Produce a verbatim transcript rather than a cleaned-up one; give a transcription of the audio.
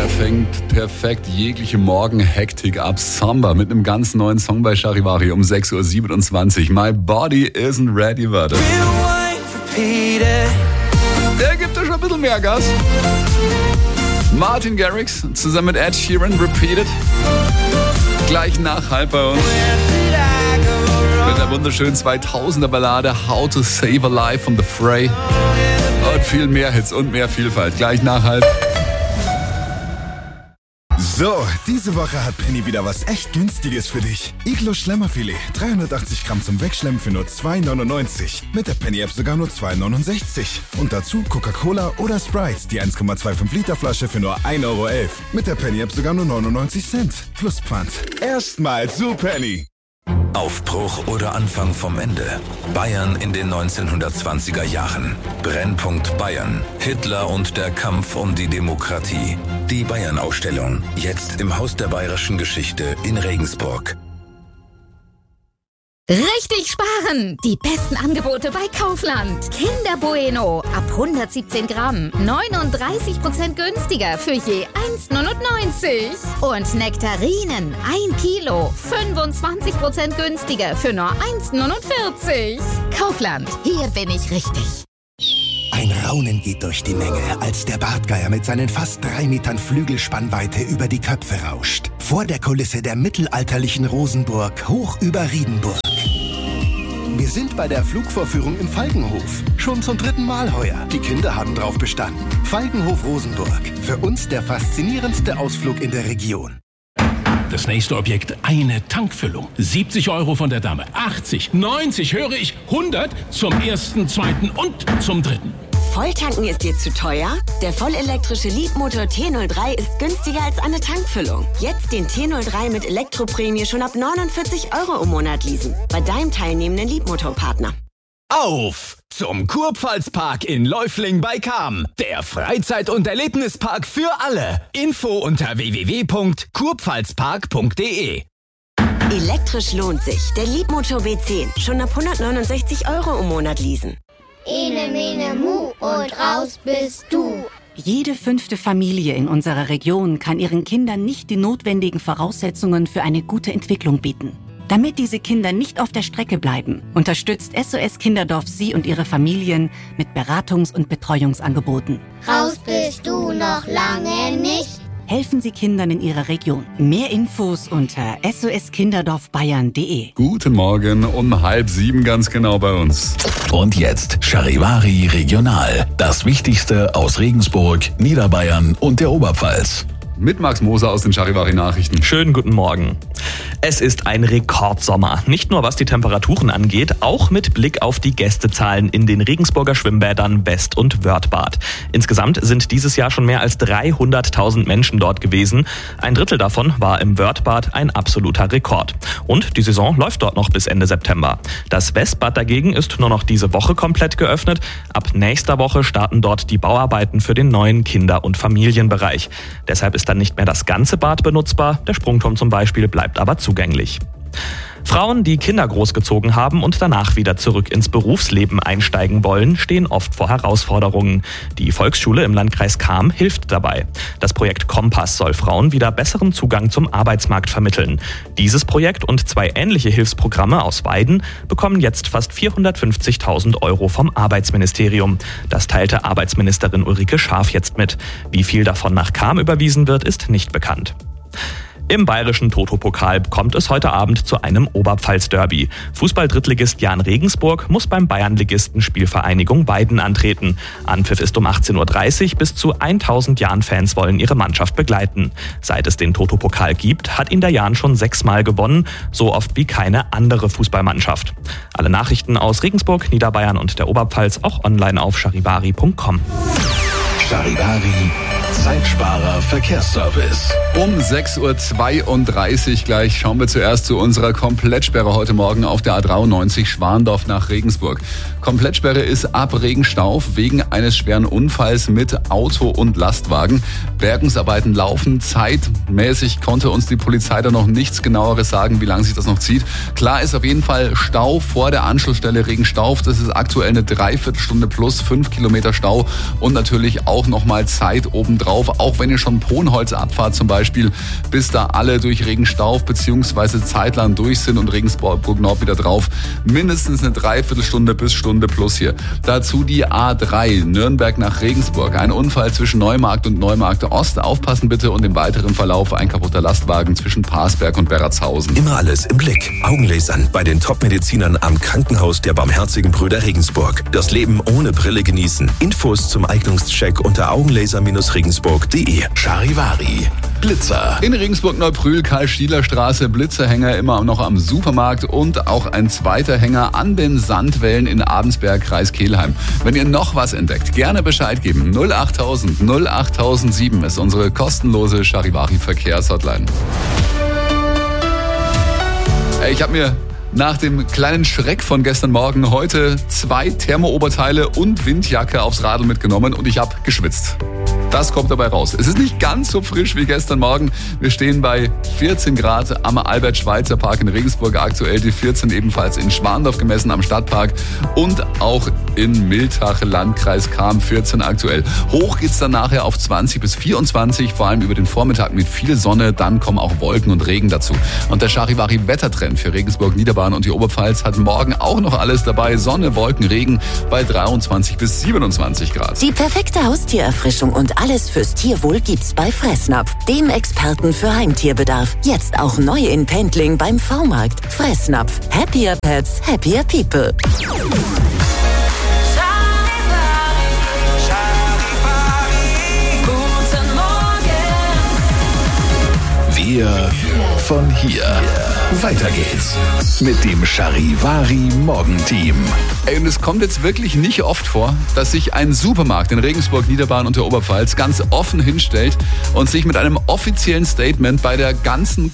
Der fängt perfekt jegliche Morgenhektik ab. Samba mit einem ganz neuen Song bei Charivari um sechs Uhr siebenundzwanzig. My body isn't ready, warte. Der gibt ja schon ein bisschen mehr Gas. Martin Garrix zusammen mit Ed Sheeran, Repeated. Gleich nach halb bei uns. Mit der wunderschönen zweitausender Ballade How to Save a Life von The Fray. Und viel mehr Hits und mehr Vielfalt. Gleich nach halb. So, diese Woche hat Penny wieder was echt Günstiges für dich. Iglo Schlemmerfilet, dreihundertachtzig Gramm zum Wegschlemmen für nur zwei neunundneunzig. Mit der Penny-App sogar nur zwei neunundsechzig. Und dazu Coca-Cola oder Sprite, die eins Komma fünfundzwanzig Liter Flasche für nur ein Euro elf. Mit der Penny-App sogar nur neunundneunzig Cent. Plus Pfand. Erstmal zu Penny. Aufbruch oder Anfang vom Ende. Bayern in den neunzehnhundertzwanziger Jahren. Brennpunkt Bayern. Hitler und der Kampf um die Demokratie. Die Bayern-Ausstellung. Jetzt im Haus der Bayerischen Geschichte in Regensburg. Richtig sparen! Die besten Angebote bei Kaufland. Kinder Bueno ab hundertsiebzehn Gramm. neununddreißig Prozent günstiger für je eins neunundneunzig. Und Nektarinen ein Kilo. fünfundzwanzig Prozent günstiger für nur eins neunundvierzig. Kaufland, hier bin ich richtig. Ein Raunen geht durch die Menge, als der Bartgeier mit seinen fast drei Metern Flügelspannweite über die Köpfe rauscht. Vor der Kulisse der mittelalterlichen Rosenburg, hoch über Riedenburg. Wir sind bei der Flugvorführung im Falkenhof. Schon zum dritten Mal heuer. Die Kinder haben drauf bestanden. Falkenhof Rosenburg. Für uns der faszinierendste Ausflug in der Region. Das nächste Objekt, eine Tankfüllung. siebzig Euro von der Dame. achtzig, neunzig, höre ich, hundert zum ersten, zweiten und zum dritten. Volltanken ist dir zu teuer? Der vollelektrische Leapmotor T null drei ist günstiger als eine Tankfüllung. Jetzt den T null drei mit Elektroprämie schon ab neunundvierzig Euro im Monat leasen. Bei deinem teilnehmenden Leapmotorpartner. Auf zum Kurpfalzpark in Läufling bei Cham. Der Freizeit- und Erlebnispark für alle. Info unter w w w punkt kurpfalzpark punkt d e. Elektrisch lohnt sich. Der Leapmotor B zehn. Schon ab hundertneunundsechzig Euro im Monat leasen. Ene, mene, mu und raus bist du. Jede fünfte Familie in unserer Region kann ihren Kindern nicht die notwendigen Voraussetzungen für eine gute Entwicklung bieten. Damit diese Kinder nicht auf der Strecke bleiben, unterstützt S O S Kinderdorf Sie und Ihre Familien mit Beratungs- und Betreuungsangeboten. Raus bist du noch lange nicht. Helfen Sie Kindern in Ihrer Region. Mehr Infos unter s o s kinderdorf bayern punkt d e. Guten Morgen um halb sieben ganz genau bei uns. Und jetzt Charivari Regional. Das Wichtigste aus Regensburg, Niederbayern und der Oberpfalz. Mit Max Moser aus den Charivari-Nachrichten. Schönen guten Morgen. Es ist ein Rekordsommer. Nicht nur was die Temperaturen angeht, auch mit Blick auf die Gästezahlen in den Regensburger Schwimmbädern West- und Wörthbad. Insgesamt sind dieses Jahr schon mehr als dreihunderttausend Menschen dort gewesen. Ein Drittel davon war im Wörthbad ein absoluter Rekord. Und die Saison läuft dort noch bis Ende September. Das Westbad dagegen ist nur noch diese Woche komplett geöffnet. Ab nächster Woche starten dort die Bauarbeiten für den neuen Kinder- und Familienbereich. Deshalb ist dann nicht mehr das ganze Bad benutzbar, der Sprungturm zum Beispiel bleibt aber zugänglich. Frauen, die Kinder großgezogen haben und danach wieder zurück ins Berufsleben einsteigen wollen, stehen oft vor Herausforderungen. Die Volksschule im Landkreis Cham hilft dabei. Das Projekt Kompass soll Frauen wieder besseren Zugang zum Arbeitsmarkt vermitteln. Dieses Projekt und zwei ähnliche Hilfsprogramme aus Weiden bekommen jetzt fast vierhundertfünfzigtausend Euro vom Arbeitsministerium. Das teilte Arbeitsministerin Ulrike Scharf jetzt mit. Wie viel davon nach Cham überwiesen wird, ist nicht bekannt. Im bayerischen Toto-Pokal kommt es heute Abend zu einem Oberpfalz-Derby. Fußball-Drittligist Jahn Regensburg muss beim Bayernligisten Spielvereinigung Weiden antreten. Anpfiff ist um achtzehn Uhr dreißig. Bis zu tausend Jahn-Fans wollen ihre Mannschaft begleiten. Seit es den Toto-Pokal gibt, hat ihn der Jahn schon sechsmal gewonnen, so oft wie keine andere Fußballmannschaft. Alle Nachrichten aus Regensburg, Niederbayern und der Oberpfalz auch online auf charivari punkt com. Charivari, Zeitsparer Verkehrsservice. Um sechs Uhr zweiunddreißig gleich schauen wir zuerst zu unserer Komplettsperre heute Morgen auf der A dreiundneunzig Schwandorf nach Regensburg. Komplettsperre ist ab Regenstauf wegen eines schweren Unfalls mit Auto und Lastwagen. Bergungsarbeiten laufen. Zeitmäßig konnte uns die Polizei da noch nichts Genaueres sagen, wie lange sich das noch zieht. Klar ist auf jeden Fall Stau vor der Anschlussstelle Regenstauf. Das ist aktuell eine Dreiviertelstunde plus fünf Kilometer Stau und natürlich auch nochmal Zeit obendrauf. Auch wenn ihr schon Ponholz abfahrt zum Beispiel, bis da alle durch Regenstauf bzw. Zeitlang durch sind und Regensburg Nord wieder drauf. Mindestens eine Dreiviertelstunde bis Stunde plus hier. Dazu die A drei, Nürnberg nach Regensburg. Ein Unfall zwischen Neumarkt und Neumarkt Ost. Aufpassen bitte und im weiteren Verlauf ein kaputter Lastwagen zwischen Parsberg und Berratshausen. Immer alles im Blick. Augenlasern bei den Top-Medizinern am Krankenhaus der Barmherzigen Brüder Regensburg. Das Leben ohne Brille genießen. Infos zum Eignungscheck unter augenlaser Regensburg punkt de. Charivari. Blitzer. In Regensburg-Neubrühl, Karl-Stieler-Straße, Blitzerhänger immer noch am Supermarkt und auch ein zweiter Hänger an den Sandwellen in Abensberg, Kreis Kelheim. Wenn ihr noch was entdeckt, gerne Bescheid geben. null achttausend null achttausendsieben ist unsere kostenlose Charivari-Verkehrshotline. Ich habe mir nach dem kleinen Schreck von gestern Morgen heute zwei Thermooberteile und Windjacke aufs Radl mitgenommen und ich habe geschwitzt. Das kommt dabei raus. Es ist nicht ganz so frisch wie gestern Morgen. Wir stehen bei vierzehn Grad am Albert-Schweitzer-Park in Regensburg. Aktuell die vierzehn ebenfalls in Schwandorf gemessen am Stadtpark und auch in Miltach, Landkreis Cham, vierzehn aktuell. Hoch geht's dann nachher auf zwanzig bis vierundzwanzig, vor allem über den Vormittag mit viel Sonne. Dann kommen auch Wolken und Regen dazu. Und der Charivari-Wettertrend für Regensburg, Niederbayern und die Oberpfalz hat morgen auch noch alles dabei. Sonne, Wolken, Regen bei dreiundzwanzig bis siebenundzwanzig Grad. Die perfekte Haustiererfrischung und alles fürs Tierwohl gibt's bei Fressnapf, dem Experten für Heimtierbedarf. Jetzt auch neu in Pendling beim V-Markt. Fressnapf. Happier Pets, happier People. Wir von hier. Weiter geht's mit dem Charivari Morgenteam. Ey, und es kommt jetzt wirklich nicht oft vor, dass sich ein Supermarkt in Regensburg, Niederbayern und der Oberpfalz ganz offen hinstellt und sich mit einem offiziellen Statement bei der ganzen